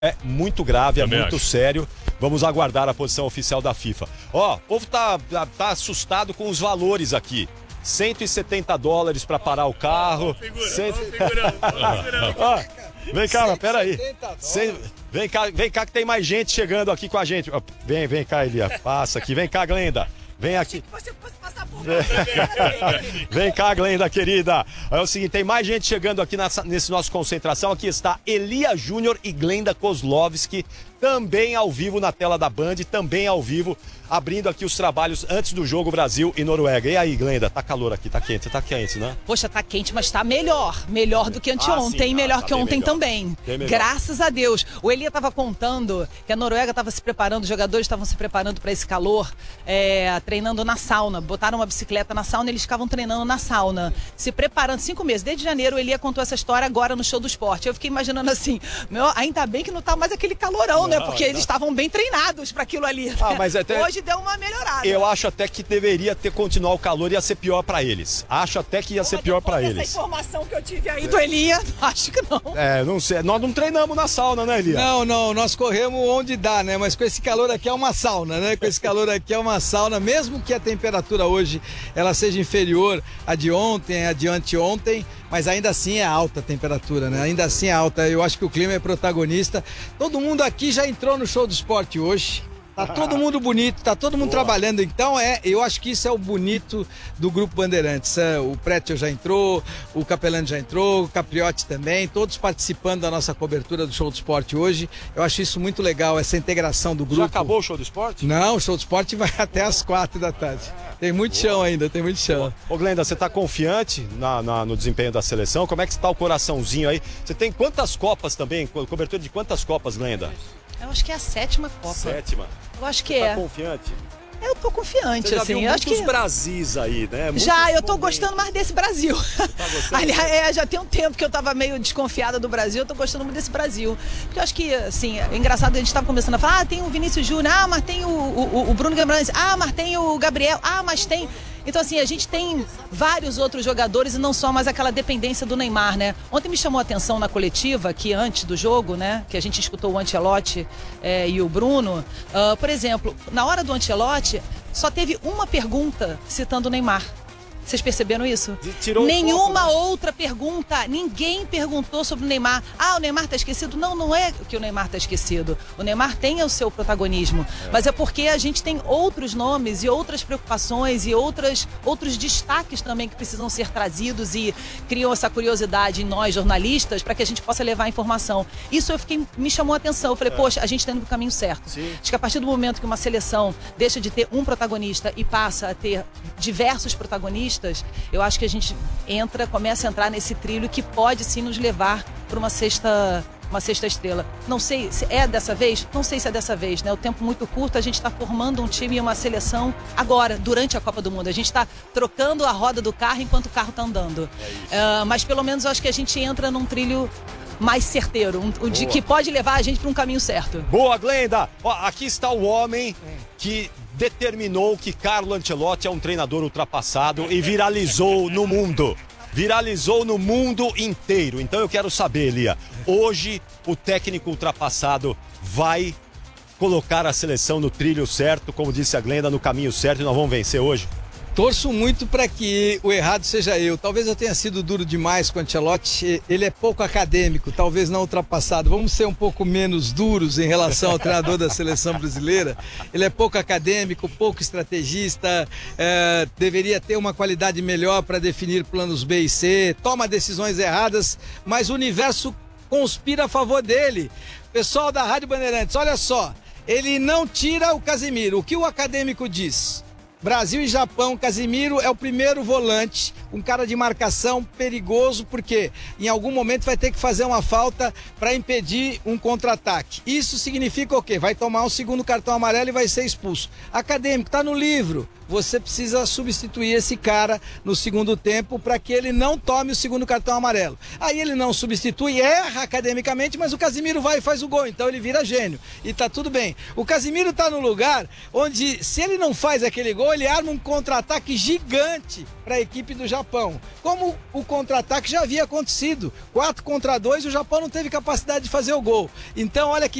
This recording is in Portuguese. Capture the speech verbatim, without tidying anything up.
É muito grave, Também é muito acho. sério. Vamos aguardar a posição oficial da FIFA. Ó, o povo tá, tá, tá assustado com os valores aqui. cento e setenta dólares para parar o carro. Segura, Cento- vamos segurando, vamos segurando. Ó, vem cá, mas peraí. cento e setenta Cem- Vem cá, vem cá que tem mais gente chegando aqui com a gente. Ó, Vem, vem cá, Elia. Passa aqui. Vem cá, Glenda. Vem aqui. Você pode passar por Vem cá, Glenda, querida. É o seguinte, tem mais gente chegando aqui nessa, nesse nosso concentração. Aqui está Elia Júnior e Glenda Kozlovski, também ao vivo na tela da Band, também ao vivo, abrindo aqui os trabalhos antes do jogo Brasil e Noruega. E aí, Glenda, tá calor aqui, tá quente, tá quente, né? Poxa, tá quente, mas tá melhor. Melhor do que anteontem, Ah, sim, melhor tá que bem ontem melhor. também. Bem melhor. Graças a Deus. O Elia tava contando que a Noruega tava se preparando, os jogadores estavam se preparando para esse calor, é, treinando na sauna. Botaram uma bicicleta na sauna e eles ficavam treinando na sauna. Se preparando cinco meses. Desde janeiro, o Elia contou essa história agora no show do esporte. Eu fiquei imaginando assim, meu, ainda bem que não tá mais aquele calorão, né? Não, Porque não. eles estavam bem treinados para aquilo ali. Ah, mas até- Hoje deu uma melhorada. Eu acho até que deveria ter continuado o calor e ia ser pior pra eles. Acho até que ia ser pior pra Essa eles. informação que eu tive aí do Elia, acho que não. É, não sei. Nós não treinamos na sauna, né, Elia? Não, não, nós corremos onde dá, né? Mas com esse calor aqui é uma sauna, né? Com esse calor aqui é uma sauna, mesmo que a temperatura hoje ela seja inferior à de ontem, à de anteontem, mas ainda assim é alta a temperatura, né? Ainda assim é alta. Eu acho que o clima é protagonista. Todo mundo aqui já entrou no show do esporte hoje. Tá todo mundo bonito, tá todo mundo Boa. trabalhando. Então, é, eu acho que isso é o bonito do Grupo Bandeirantes. É, o Prétio já entrou, o Capelano já entrou, o Capriotti também, todos participando da nossa cobertura do Show do Esporte hoje. Eu acho isso muito legal, essa integração do grupo. Já acabou o show do esporte? Não, o Show do Esporte vai até as quatro da tarde. Tem muito chão ainda, tem muito chão. Ô, Glenda, você tá confiante na, na- no desempenho da seleção? Como é que está o coraçãozinho aí? Você tem quantas copas também? Co- Cobertura de quantas copas, Glenda? Eu acho que é a sétima Copa. Sétima. Eu acho que Tá é. confiante? Eu tô confiante, Você já assim. viu Eu acho muitos que... Brasis aí, né? Muitos Já, eu tô momentos. gostando mais desse Brasil. Tá gostando? Aliás, é, já tem um tempo que eu tava meio desconfiada do Brasil, eu tô gostando muito desse Brasil. Porque eu acho que, assim, é engraçado, a gente tava começando a falar, ah, tem o Vinícius Júnior, ah, mas tem o, o, o Bruno Guimarães, ah, mas tem o Gabriel, ah, mas tem... Então, assim, a gente tem vários outros jogadores e não só mais aquela dependência do Neymar, né? Ontem me chamou a atenção na coletiva, que antes do jogo, né, que a gente escutou o Ancelotti é, e o Bruno, ah, por exemplo, na hora do Ancelotti, só teve uma pergunta citando o Neymar. Vocês perceberam isso? Tirou o Nenhuma foco, né? outra pergunta, ninguém perguntou sobre o Neymar. Ah, o Neymar tá esquecido? Não, não é que o Neymar tá esquecido. O Neymar tem o seu protagonismo, é. mas é porque a gente tem outros nomes e outras preocupações e outras, outros destaques também que precisam ser trazidos e criam essa curiosidade em nós, jornalistas, para que a gente possa levar a informação. Isso eu fiquei, me chamou a atenção. Eu falei, é. poxa, a gente tá indo pro caminho certo. Sim. Acho que a partir do momento que uma seleção deixa de ter um protagonista e passa a ter diversos protagonistas, eu acho que a gente entra, começa a entrar nesse trilho que pode sim nos levar para uma sexta, uma sexta estrela. Não sei se é dessa vez, não sei se é dessa vez, né? O tempo muito curto, a gente está formando um time e uma seleção agora, durante a Copa do Mundo. A gente está trocando a roda do carro enquanto o carro está andando. É uh, mas pelo menos eu acho que a gente entra num trilho mais certeiro, um, um de, que pode levar a gente para um caminho certo. Boa, Glenda! Ó, aqui está o homem que determinou que Carlo Ancelotti é um treinador ultrapassado e viralizou no mundo. Viralizou no mundo inteiro. Então eu quero saber, Elia, hoje o técnico ultrapassado vai colocar a seleção no trilho certo, como disse a Glenda, no caminho certo, e nós vamos vencer hoje? Torço muito para que o errado seja eu. Talvez eu tenha sido duro demais com o Ancelotti. Ele é pouco acadêmico, talvez não ultrapassado. Vamos ser um pouco menos duros em relação ao treinador da seleção brasileira. Ele é pouco acadêmico, pouco estrategista, é, deveria ter uma qualidade melhor para definir planos B e C, toma decisões erradas, mas o universo conspira a favor dele. Pessoal da Rádio Bandeirantes, olha só, ele não tira o Casemiro. O que o acadêmico diz? Brasil e Japão, Casemiro é o primeiro volante, um cara de marcação perigoso, porque em algum momento vai ter que fazer uma falta para impedir um contra-ataque. Isso significa o quê? Vai tomar um segundo cartão amarelo e vai ser expulso. Acadêmico, tá no livro. Você precisa substituir esse cara no segundo tempo para que ele não tome o segundo cartão amarelo. Aí ele não substitui, erra academicamente, mas o Casemiro vai e faz o gol, então ele vira gênio. E tá tudo bem. O Casemiro tá no lugar onde, se ele não faz aquele gol, ele arma um contra-ataque gigante para a equipe do Japão. Japão. Como o contra-ataque já havia acontecido. quatro contra dois, o Japão não teve capacidade de fazer o gol. Então, olha que